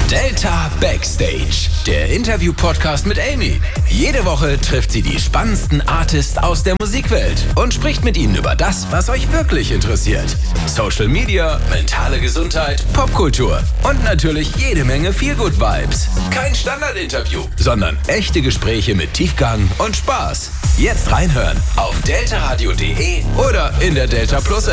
Delta Backstage, der Interview-Podcast mit Amy. Jede Woche trifft sie die spannendsten Artists aus der Musikwelt und spricht mit ihnen über das, was euch wirklich interessiert. Social Media, mentale Gesundheit, Popkultur und natürlich jede Menge Feelgood-Vibes. Kein Standardinterview, sondern echte Gespräche mit Tiefgang und Spaß. Jetzt reinhören auf deltaradio.de oder in der Delta Plus App.